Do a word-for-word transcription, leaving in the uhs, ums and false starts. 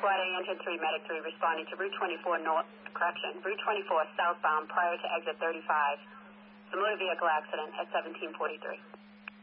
Squad A, Engine three, Medic three, responding to Route twenty-four North, correction, Route twenty-four southbound prior to exit thirty-five. The motor vehicle accident at seventeen forty-three.